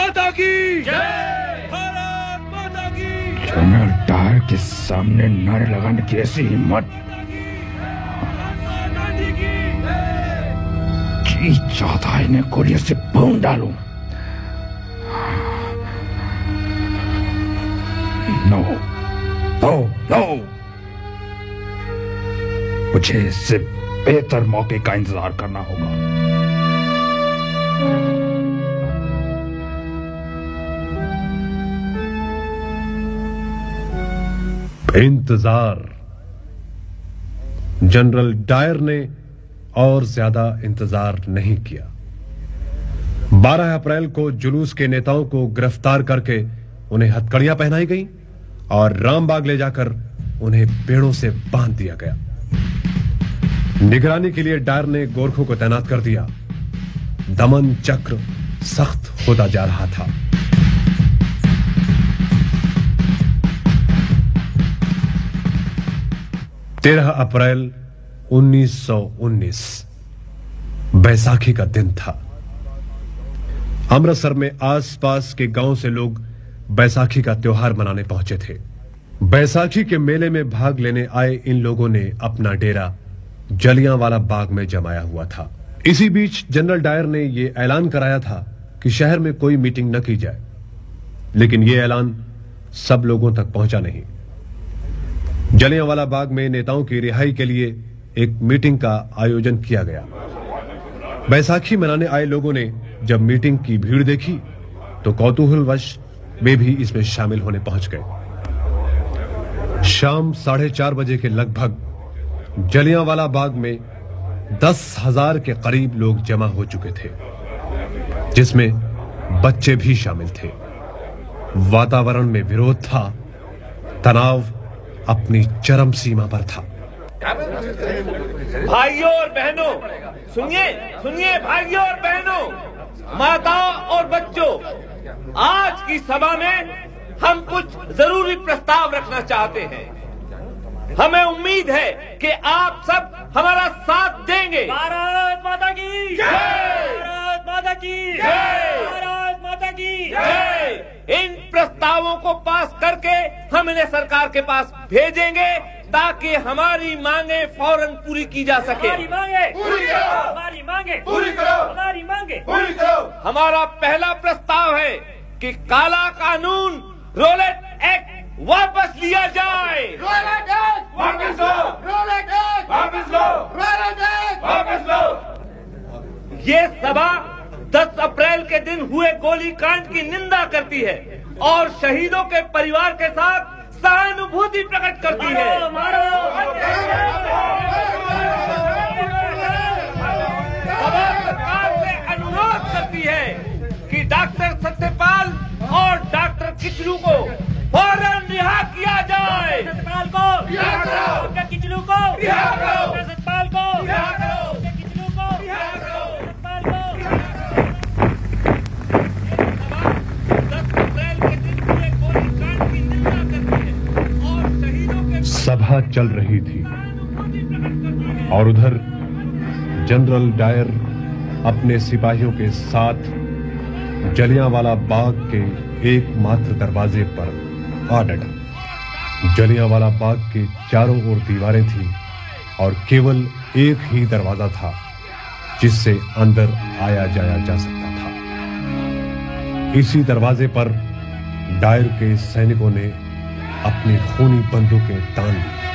माता की जय, भारत माता की। जनरल डायर के सामने नारे लगाने की ऐसी हिम्मत, जी चाहता है इन्हें गोलियों से भून डालूं। नो नो नो, मुझे इससे बेहतर मौके का इंतजार करना होगा। इंतजार। जनरल डायर ने और ज्यादा इंतजार नहीं किया। 12 अप्रैल को जुलूस के नेताओं को गिरफ्तार करके उन्हें हथकड़ियां पहनाई गईं और रामबाग ले जाकर उन्हें पेड़ों से बांध दिया गया। निगरानी के लिए डायर ने गोरखों को तैनात कर दिया। दमन चक्र सख्त होता जा रहा था। तेरह अप्रैल 1919 बैसाखी का दिन था। अमृतसर में आसपास के गांव से लोग बैसाखी का त्योहार मनाने पहुंचे थे। बैसाखी के मेले में भाग लेने आए इन लोगों ने अपना डेरा जलियांवाला बाग में जमाया हुआ था। इसी बीच जनरल डायर ने यह ऐलान कराया था कि शहर में कोई मीटिंग न की जाए, लेकिन यह ऐलान सब लोगों तक पहुंचा नहीं। जलियांवाला बाग में नेताओं की रिहाई के लिए एक मीटिंग का आयोजन किया गया। बैसाखी मनाने आए लोगों ने जब मीटिंग की भीड़ देखी तो कौतूहलवश वे भी इसमें शामिल होने पहुंच गए। शाम 4:30 बजे के लगभग जलियांवाला बाग में 10,000 के करीब लोग जमा हो चुके थे, जिसमें बच्चे भी शामिल थे। वातावरण में विरोध था, तनाव अपनी चरम सीमा पर था। भाइयों और बहनों, सुनिए सुनिए भाइयों और बहनों, माताओं और बच्चों, आज की सभा में हम कुछ जरूरी प्रस्ताव रखना चाहते हैं। हमें उम्मीद है कि आप सब हमारा साथ देंगे। भारत माता की जय, भारत माता की जय, भारत माता की जय। इन प्रस्तावों को पास करके हम इन्हें सरकार के पास भेजेंगे ताकि हमारी मांगे फौरन पूरी की जा सके। हमारी मांगे पूरी करो, हमारी मांगे पूरी करो, हमारी मांगे पूरी करो। हमारा पहला प्रस्ताव है कि काला कानून रोलेट एक्ट वापस लिया जाए। रोलेट एक्ट वापस लो, रोलेट एक्ट वापस लो, रोलेट एक्ट वापस लो। ये सभा 10 अप्रैल के दिन हुए गोलीकांड की निंदा करती है और शहीदों के परिवार के साथ सहानुभूति प्रकट करती है। सभा सरकार से अनुरोध करती है कि डॉक्टर सत्यपाल और डॉक्टर किचलू को फौरन रिहा किया जाए। सत्यपाल को रिहा करो, डॉक्टर किचलू को रिहा करो, डॉक्टर सत्यपाल को रिहा करो, डॉक्टर किचलू को रिहा करो, सत्यपाल को। 10 अप्रैल के दिन हुए गोलीकांड की निंदा करती है और शहीदों के सभा चल रही थी और उधर जनरल डायर अपने सिपाहियों के साथ जलियांवाला बाग के एकमात्र दरवाजे पर आ डटा। जलियांवाला बाग के चारों ओर दीवारें थीं और केवल एक ही दरवाजा था जिससे अंदर आया जाया जा सकता था। इसी दरवाजे पर डायर के सैनिकों ने अपनी खूनी बंदूकें तान ली।